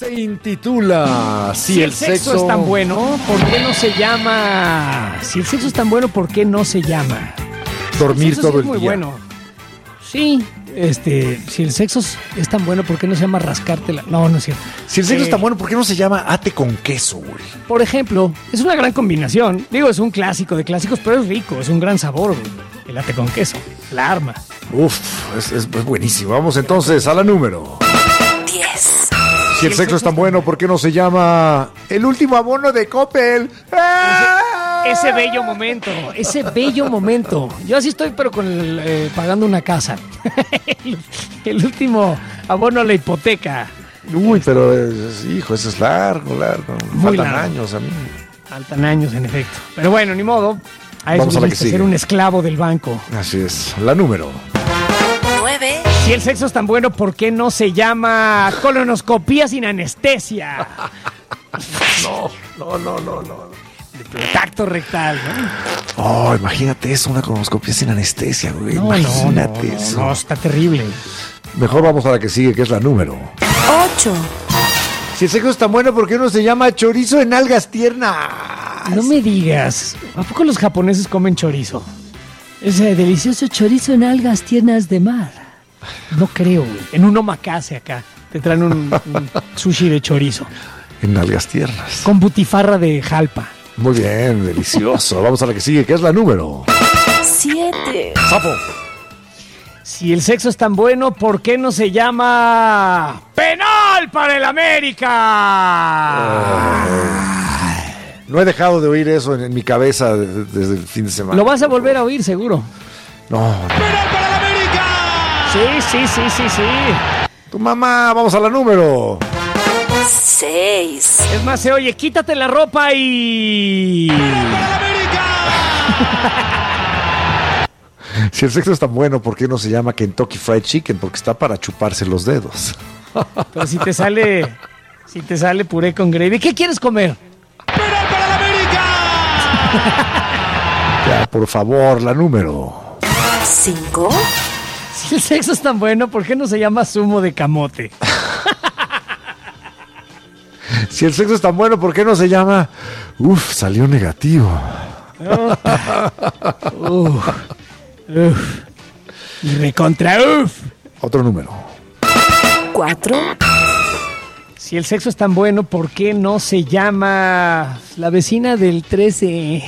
Se intitula Si el sexo es tan bueno, ¿por qué no se llama? Si el sexo es tan bueno, ¿por qué no se llama? Dormir todo el muy día. Bueno. Sí, si el sexo es tan bueno, ¿por qué no se llama rascártela? No, no es cierto. Si el sexo es tan bueno, ¿por qué no se llama ate con queso, güey? Por ejemplo, es una gran combinación. Digo, es un clásico de clásicos, pero es rico, es un gran sabor, güey. El ate con queso, la arma. Uf, es buenísimo. Vamos entonces a la número 10. Si el sexo es tan bueno, ¿por qué no se llama el último abono de Coppel? Ese bello momento. Yo así estoy, pero con pagando una casa. el último abono a la hipoteca. Uy, pero hijo, eso es largo. Muy Faltan largo. años a mí. Faltan años, en efecto. Pero bueno, ni modo. A eso Vamos a la que viniste a sigue. ser un esclavo del banco. Así es, la número 9. Si el sexo es tan bueno, ¿por qué no se llama colonoscopía sin anestesia? No. Tacto rectal, ¿no? Oh, imagínate eso, una colonoscopia sin anestesia, güey. Imagínate eso. No, está terrible. Mejor vamos a la que sigue, que es la número 8. Si el sexo es tan bueno, ¿por qué no se llama chorizo en algas tiernas? No me digas, ¿a poco los japoneses comen chorizo? Ese delicioso chorizo en algas tiernas de mar. No creo, güey. En un omakase acá te traen un sushi de chorizo En algas tiernas. con butifarra de jalpa. Muy bien, delicioso. Vamos a la que sigue, que es la número 7. Sapo. Si el sexo es tan bueno, ¿por qué no se llama penal para el América? No he dejado de oír eso en mi cabeza desde el fin de semana. Lo vas a volver a oír, seguro. No. Sí. Tu mamá, vamos a la número 6. Es más, se oye, quítate la ropa y... Si el sexo es tan bueno, ¿por qué no se llama Kentucky Fried Chicken? Porque está para chuparse los dedos. Pero si te sale puré con gravy, ¿qué quieres comer? Ya, por favor, la número 5. Si el sexo es tan bueno, ¿por qué no se llama zumo de camote? Si el sexo es tan bueno, ¿por qué no se llama salió negativo? Y recontra, Otro número 4. Si el sexo es tan bueno, ¿por qué no se llama la vecina del 13?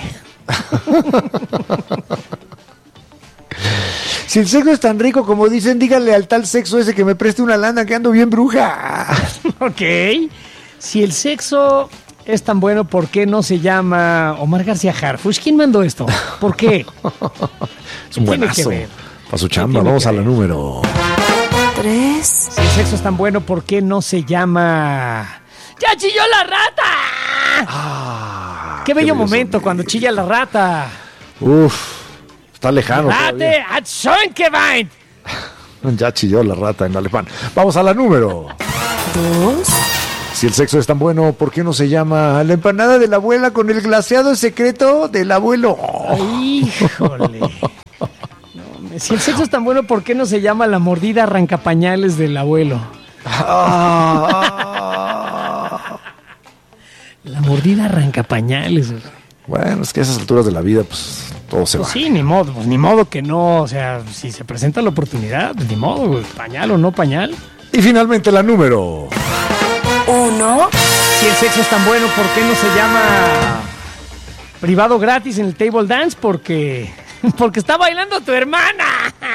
Si el sexo es tan rico como dicen, díganle al tal sexo ese que me preste una lana que ando bien bruja. Ok. Si el sexo es tan bueno, ¿por qué no se llama Omar García Harfuch? ¿Quién mandó esto? ¿Por qué? Es un ¿Qué tiene buenazo. que ver? Para su ¿Qué chamba, tiene vamos que a la ver? número 3. Si el sexo es tan bueno, ¿por qué no se llama ¡Ya chilló la rata! ¡Qué bello momento cuando chilla la rata! Está lejano ¡Rate hat Schöngeweint! todavía. Ya chilló la rata en alemán. Vamos a la número 2. Si el sexo es tan bueno, ¿por qué no se llama la empanada de la abuela con el glaseado secreto del abuelo? ¡Híjole! No, si el sexo es tan bueno, ¿por qué no se llama la mordida arrancapañales del abuelo? La mordida arrancapañales. Bueno, es que a esas alturas de la vida, pues todo se va. Sí, ni modo que no. O sea, si se presenta la oportunidad, pues, ni modo, güey, pañal o no pañal. Y finalmente la número 1. Si el sexo es tan bueno, ¿por qué no se llama privado gratis en el table dance? Porque está bailando tu hermana.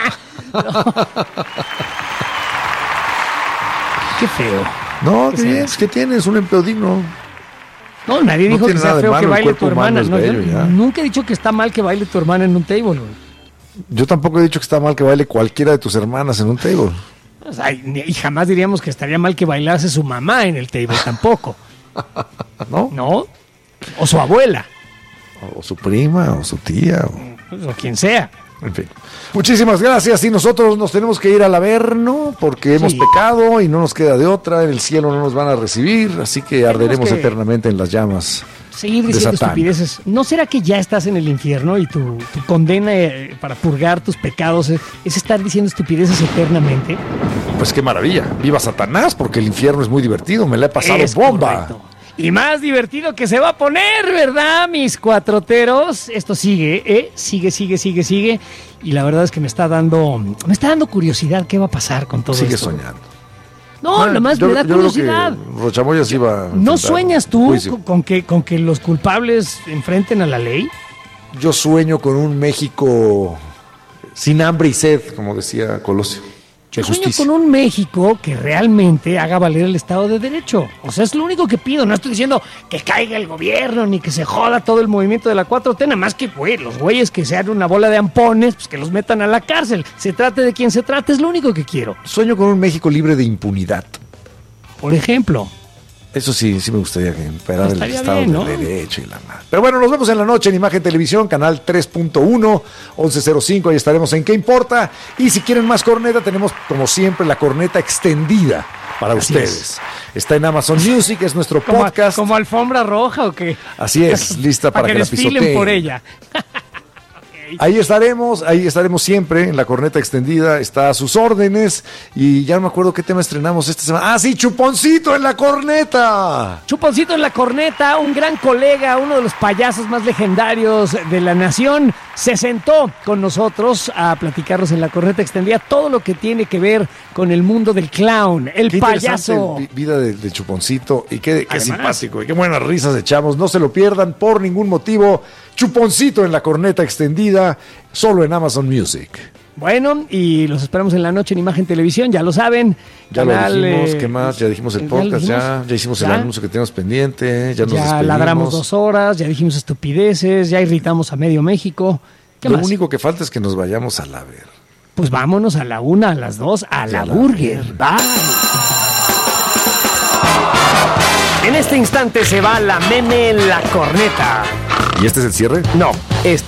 Qué feo. No, ¿Qué qué bien, sea? es que tienes un empleo digno. No, nadie No dijo que tiene sea nada de feo malo, que el baile tu cuerpo humano hermana. es No, yo bello, ya. nunca he dicho que está mal que baile tu hermana en un table, güey. Yo tampoco he dicho que está mal que baile cualquiera de tus hermanas en un table. O sea, y jamás diríamos que estaría mal que bailase su mamá en el table, tampoco. ¿No? ¿No? O su abuela, O su prima, o su tía, o quien sea. en fin. Muchísimas gracias. Y nosotros nos tenemos que ir al Averno porque hemos Sí. pecado y no nos queda de otra. En el cielo no nos van a recibir, así que arderemos que eternamente en las llamas. Seguir de diciendo Satán. estupideces. ¿No será que ya estás en el infierno y tu condena para purgar tus pecados es estar diciendo estupideces eternamente? pues qué maravilla. Viva Satanás, porque el infierno es muy divertido. Me la he pasado Es bomba. correcto. Y más divertido que se va a poner, ¿verdad, mis cuatroteros? Esto sigue, sigue. Y la verdad es que me está dando curiosidad qué va a pasar con todo Sigue esto. soñando. No, nada más me da curiosidad. Creo que Rochamoyas iba a ¿No enfrentar sueñas un tú juicio. con que los culpables enfrenten a la ley? Yo sueño con un México sin hambre y sed, como decía Colosio. Yo De sueño justicia. con un México que realmente haga valer el Estado de Derecho. O sea, es lo único que pido. No estoy diciendo que caiga el gobierno ni que se joda todo el movimiento de la 4T. Nada más que, güey, los güeyes que sean una bola de ampones, pues que los metan a la cárcel. Se trate de quien se trate, es lo único que quiero. Sueño con un México libre de impunidad. Por ejemplo. Eso sí me gustaría que imperara el Estaría Estado bien, ¿no? de Derecho y la madre. Pero bueno, nos vemos en la noche en Imagen Televisión, canal 3.1, 11:05, ahí estaremos en ¿Qué importa? Y si quieren más corneta, tenemos como siempre la corneta extendida para Así ustedes. Está en Amazon Music, es nuestro podcast. ¿Como alfombra roja o qué? Así es, lista para que la desfilen pisoteen. por ella. Ahí estaremos siempre en la corneta extendida, está a sus órdenes. Y ya no me acuerdo qué tema estrenamos esta semana. ¡Ah, sí! ¡Chuponcito en la corneta! Chuponcito en la corneta, un gran colega, uno de los payasos más legendarios de la nación, se sentó con nosotros a platicarnos en la corneta extendida todo lo que tiene que ver con el mundo del clown, el Qué payaso. interesante vida de Chuponcito y qué Además, simpático y qué buenas risas echamos. No se lo pierdan por ningún motivo. Chuponcito en la corneta extendida, solo en Amazon Music. Bueno, y los esperamos en la noche en Imagen Televisión, ya lo saben. Ya lo dijimos, ¿qué más? Ya dijimos el ¿ya lo podcast, dijimos? ya hicimos el ¿Ya? anuncio que tenemos pendiente, ya nos Ya despedimos. ladramos 2 horas, ya dijimos estupideces, ya irritamos a medio México. ¿Qué Lo más? único que falta es que nos vayamos a la ver. Pues vámonos a la 1, a las 2, a la la burger. Bye. En este instante se va la meme en la corneta. ¿Y este es el cierre? No, este